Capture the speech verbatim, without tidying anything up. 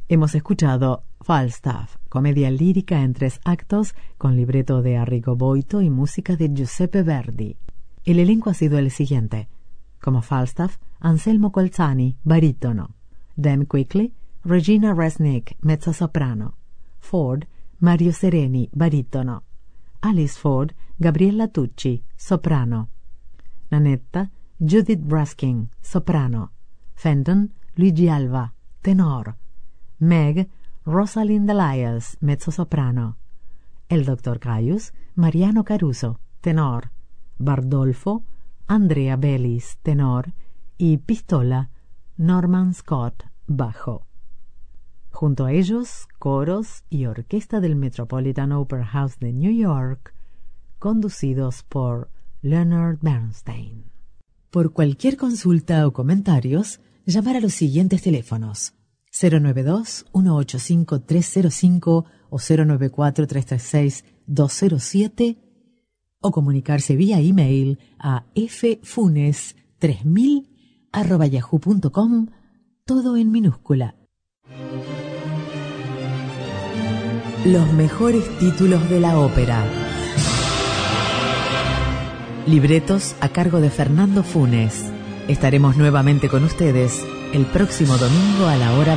Hemos escuchado Falstaff, comedia lírica en tres actos con libreto de Arrigo Boito y música de Giuseppe Verdi. El elenco ha sido el siguiente. Como Falstaff, Anselmo Colzani, barítono. Dan Quigley, Regina Resnick, mezzosoprano. Ford, Mario Sereni, barítono. Alice Ford, Gabriella Tucci, soprano. Nanetta, Judith Braskin, soprano. Fenton, Luigi Alva, tenor. Meg, Rosalind Elias, mezzosoprano. El doctor Caius, Mariano Caruso, tenor. Bardolfo, Andrea Bellis, tenor. Y Pistola, Norman Scott, bajo. Junto a ellos, coros y orquesta del Metropolitan Opera House de New York, conducidos por Leonard Bernstein. Por cualquier consulta o comentarios, llamar a los siguientes teléfonos: cero nueve dos, uno ocho cinco, tres cero cinco o cero nueve cuatro, tres tres seis, dos cero siete o comunicarse vía email a ffunes tres mil arroba yahoo punto com, todo en minúscula. Los mejores títulos de la ópera. Libretos a cargo de Fernando Funes. Estaremos nuevamente con ustedes el próximo domingo a la hora